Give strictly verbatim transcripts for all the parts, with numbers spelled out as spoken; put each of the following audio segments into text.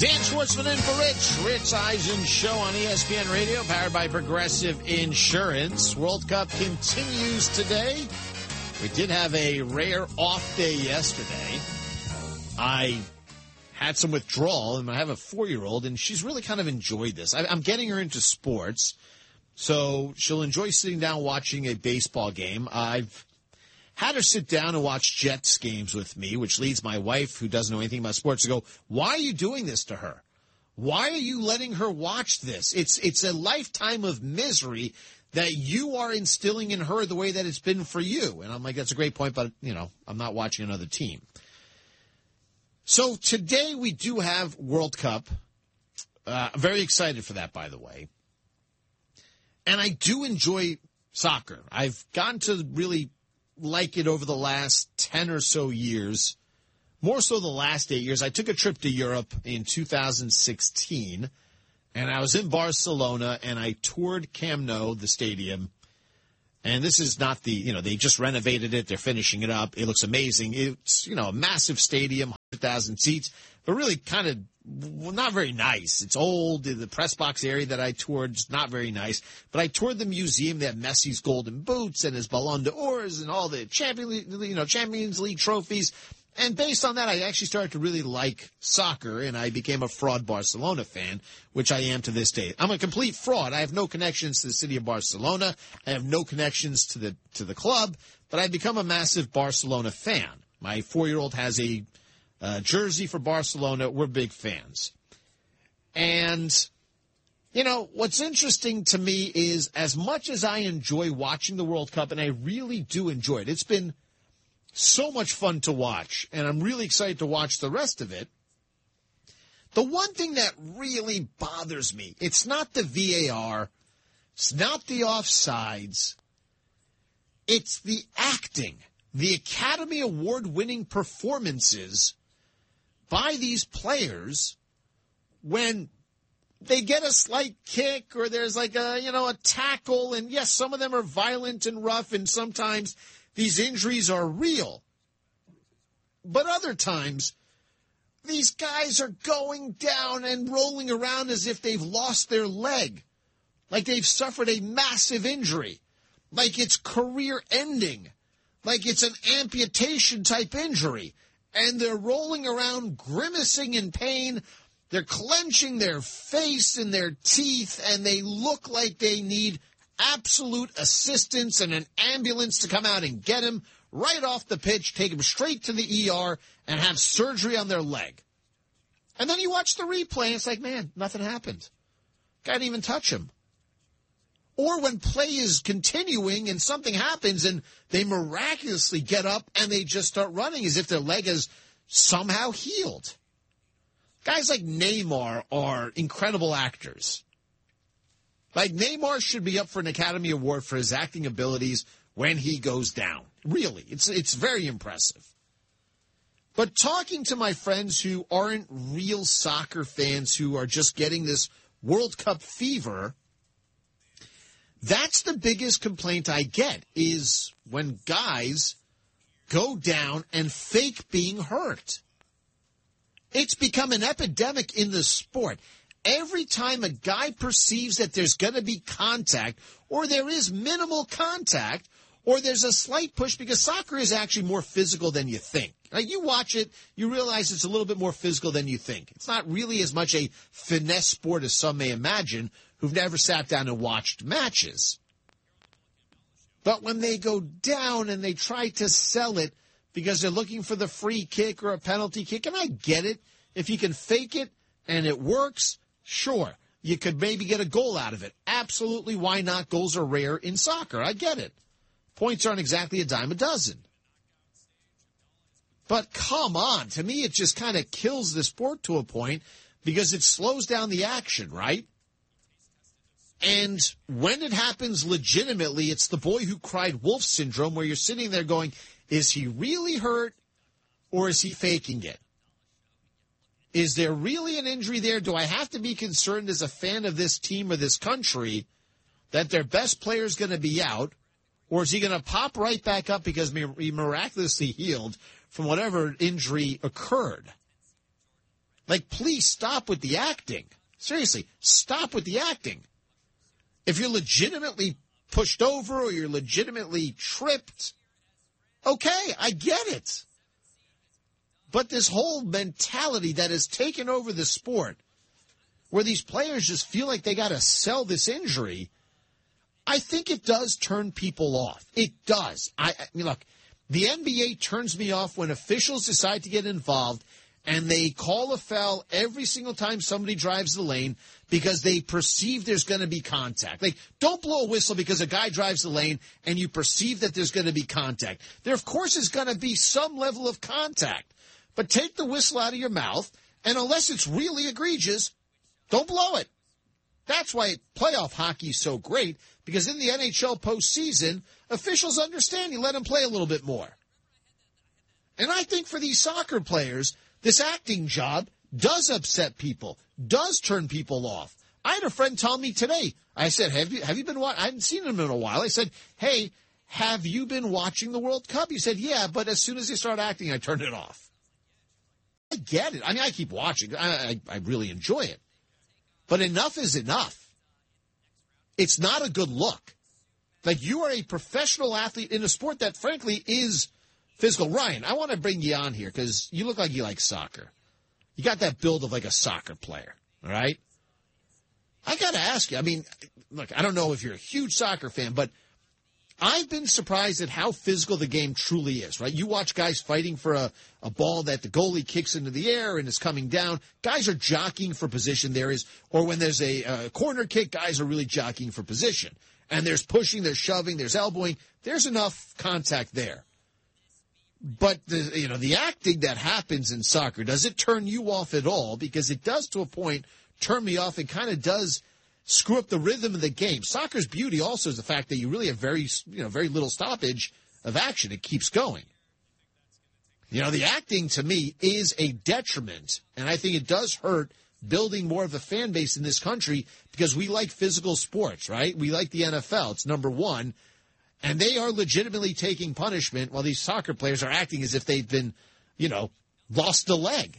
Dan Schwartzman in for Rich. Rich Eisen Show on E S P N Radio, powered by Progressive Insurance. World Cup continues today. We did have a rare off day yesterday. I had some withdrawal, and I have a four-year-old, and she's really kind of enjoyed this. I, I'm getting her into sports, so she'll enjoy sitting down watching a baseball game. I've had her sit down and watch Jets games with me, which leads my wife, who doesn't know anything about sports, to go, why are you doing this to her? Why are you letting her watch this? It's it's a lifetime of misery that you are instilling in her the way that it's been for you. And I'm like, that's a great point, but, you know, I'm not watching another team. So today we do have World Cup. Uh, I'm very excited for that, by the way. And I do enjoy soccer. I've gotten to really like it over the last ten or so years, more so the last eight years. I took a trip to Europe in two thousand sixteen, and I was in Barcelona, and I toured Camp Nou, the stadium. And this is not the, you know, they just renovated it. They're finishing it up. It looks amazing. It's, you know, a massive stadium, one hundred thousand seats, but really kind of well, not very nice. It's old. The press box area that I toured is not very nice. But I toured the museum. They have Messi's golden boots and his Ballon d'Ors and all the Champions, you know, Champions League trophies. And based on that, I actually started to really like soccer, and I became a fraud Barcelona fan, which I am to this day. I'm a complete fraud. I have no connections to the city of Barcelona. I have no connections to the to the club, but I've become a massive Barcelona fan. My four-year-old has a uh, jersey for Barcelona. We're big fans. And, you know, what's interesting to me is as much as I enjoy watching the World Cup, and I really do enjoy it, it's been so much fun to watch, and I'm really excited to watch the rest of it. The one thing that really bothers me, it's not the V A R, it's not the offsides, it's the acting, the Academy Award-winning performances by these players when they get a slight kick or there's like a, you know, a tackle, and yes, some of them are violent and rough, and sometimes these injuries are real. But other times, these guys are going down and rolling around as if they've lost their leg, like they've suffered a massive injury, like it's career-ending, like it's an amputation-type injury. And they're rolling around, grimacing in pain. They're clenching their face and their teeth, and they look like they need absolute assistance and an ambulance to come out and get him right off the pitch, take him straight to the E R, and have surgery on their leg. And then you watch the replay, and it's like, man, nothing happened. Guy didn't even touch him. Or when play is continuing and something happens and they miraculously get up and they just start running as if their leg is somehow healed. Guys like Neymar are incredible actors. Like, Neymar should be up for an Academy Award for his acting abilities when he goes down. Really, it's it's very impressive. But talking to my friends who aren't real soccer fans, who are just getting this World Cup fever, that's the biggest complaint I get, is when guys go down and fake being hurt. It's become an epidemic in the sport. Every time a guy perceives that there's going to be contact, or there is minimal contact, or there's a slight push, because soccer is actually more physical than you think. Like, you watch it, you realize it's a little bit more physical than you think. It's not really as much a finesse sport as some may imagine who've never sat down and watched matches. But when they go down and they try to sell it because they're looking for the free kick or a penalty kick, and I get it, if you can fake it and it works, sure, you could maybe get a goal out of it. Absolutely, why not? Goals are rare in soccer. I get it. Points aren't exactly a dime a dozen. But come on, to me it just kind of kills the sport to a point because it slows down the action, right? And when it happens legitimately, it's the boy who cried wolf syndrome, where you're sitting there going, is he really hurt or is he faking it? Is there really an injury there? Do I have to be concerned as a fan of this team or this country that their best player is going to be out? Or is he going to pop right back up because he miraculously healed from whatever injury occurred? Like, please stop with the acting. Seriously, stop with the acting. If you're legitimately pushed over or you're legitimately tripped, okay, I get it. But this whole mentality that has taken over the sport, where these players just feel like they got to sell this injury, I think it does turn people off. It does. I, I mean, look, the N B A turns me off when officials decide to get involved and they call a foul every single time somebody drives the lane because they perceive there's going to be contact. Like, don't blow a whistle because a guy drives the lane and you perceive that there's going to be contact. There, of course, is going to be some level of contact. But take the whistle out of your mouth, and unless it's really egregious, don't blow it. That's why playoff hockey is so great, because in the N H L postseason, officials understand you let them play a little bit more. And I think for these soccer players, this acting job does upset people, does turn people off. I had a friend tell me today, I said, have you, have you been watching? I haven't seen him in a while. I said, hey, have you been watching the World Cup? He said, yeah, but as soon as they start acting, I turned it off. I get it. I mean, I keep watching. I, I, I really enjoy it. But enough is enough. It's not a good look. Like, you are a professional athlete in a sport that, frankly, is physical. Ryan, I want to bring you on here because you look like you like soccer. You got that build of like a soccer player, all right? I got to ask you, I mean, look, I don't know if you're a huge soccer fan, but I've been surprised at how physical the game truly is, right? You watch guys fighting for a, a ball that the goalie kicks into the air and is coming down. Guys are jockeying for position. There is, or when there's a, a corner kick, guys are really jockeying for position. And there's pushing, there's shoving, there's elbowing. There's enough contact there. But, the, you know, the acting that happens in soccer, does it turn you off at all? Because it does, to a point, turn me off. It kind of does screw up the rhythm of the game. Soccer's beauty also is the fact that you really have very, you know, very little stoppage of action. It keeps going. You know, the acting, to me, is a detriment, and I think it does hurt building more of a fan base in this country because we like physical sports, right? We like the N F L. It's number one, and they are legitimately taking punishment while these soccer players are acting as if they've been, you know, lost a leg.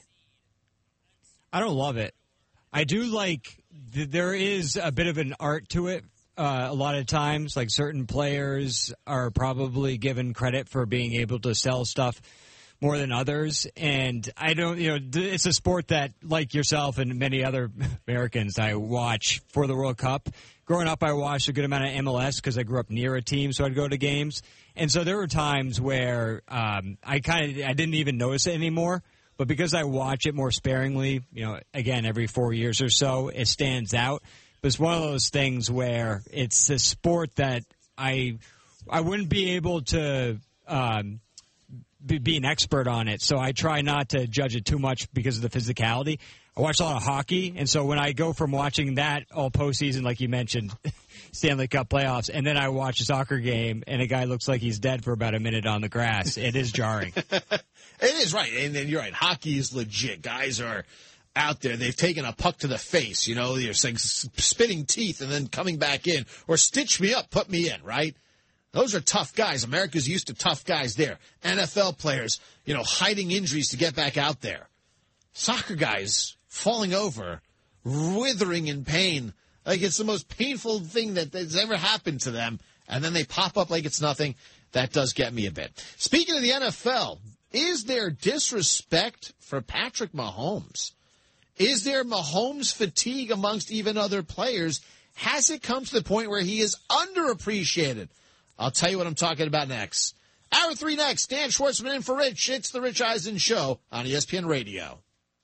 I don't love it. I do like th- there is a bit of an art to it. Uh, a lot of times, like certain players are probably given credit for being able to sell stuff more than others. And I don't, you know, it's a sport that, like yourself and many other Americans, I watch for the World Cup. Growing up, I watched a good amount of M L S because I grew up near a team, so I'd go to games. And so there were times where um, I kind of, I didn't even notice it anymore. But because I watch it more sparingly, you know, again, every four years or so, it stands out. But it's one of those things where it's a sport that I I wouldn't be able to um, be, be an expert on it. So I try not to judge it too much because of the physicality. I watch a lot of hockey, and so when I go from watching that all postseason, like you mentioned, Stanley Cup playoffs, and then I watch a soccer game, and a guy looks like he's dead for about a minute on the grass, it is jarring. It is, right. And then you're right. Hockey is legit. Guys are out there. They've taken a puck to the face, you know, they're saying spitting teeth and then coming back in. Or stitch me up, put me in, right? Those are tough guys. America's used to tough guys there. N F L players, you know, hiding injuries to get back out there. Soccer guys falling over, withering in pain. Like it's the most painful thing that has ever happened to them. And then they pop up like it's nothing. That does get me a bit. Speaking of the N F L, is there disrespect for Patrick Mahomes? Is there Mahomes fatigue amongst even other players? Has it come to the point where he is underappreciated? I'll tell you what I'm talking about next. Hour three next. Dan Schwartzman in for Rich. It's the Rich Eisen Show on E S P N Radio.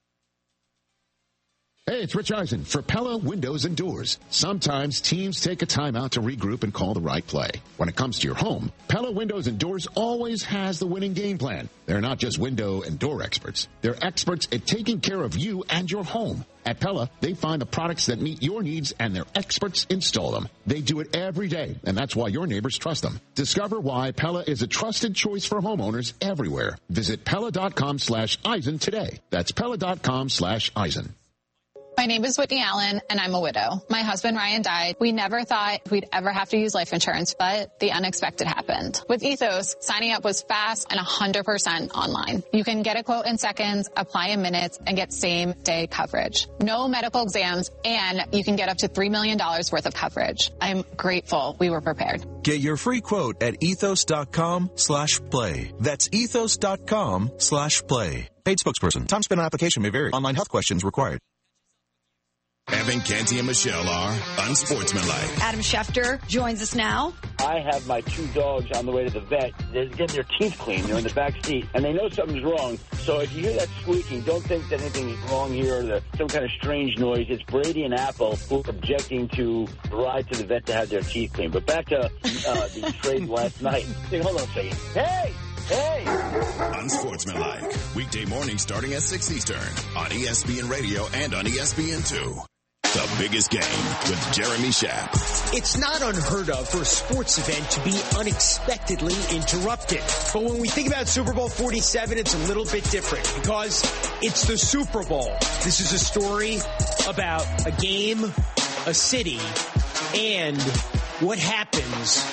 Hey, it's Rich Eisen for Pella Windows and Doors. Sometimes teams take a timeout to regroup and call the right play. When it comes to your home, Pella Windows and Doors always has the winning game plan. They're not just window and door experts. They're experts at taking care of you and your home. At Pella, they find the products that meet your needs and their experts install them. They do it every day, and that's why your neighbors trust them. Discover why Pella is a trusted choice for homeowners everywhere. Visit Pella.com slash Eisen today. That's Pella.com slash Eisen. My name is Whitney Allen, and I'm a widow. My husband, Ryan, died. We never thought we'd ever have to use life insurance, but the unexpected happened. With Ethos, signing up was fast and one hundred percent online. You can get a quote in seconds, apply in minutes, and get same-day coverage. No medical exams, and you can get up to three million dollars worth of coverage. I'm grateful we were prepared. Get your free quote at ethos.com slash play. That's ethos.com slash play. Paid spokesperson. Time spent on application may vary. Online health questions required. Evan Canty and Michelle are unsportsmanlike. Adam Schefter joins us now. I have my two dogs on the way to the vet. They're getting their teeth cleaned. They're in the back seat, and they know something's wrong. So if you hear that squeaking, don't think that anything is wrong here or that some kind of strange noise. It's Brady and Apple who are objecting to the ride to the vet to have their teeth cleaned. But back to uh, the trade last night. Hey, hold on a second. Hey! Hey! Unsportsmanlike. Weekday mornings starting at six Eastern on E S P N Radio and on E S P N two. The biggest game with Jeremy Schaap. It's not unheard of for a sports event to be unexpectedly interrupted. But when we think about Super Bowl forty-seven, it's a little bit different because it's the Super Bowl. This is a story about a game, a city, and what happens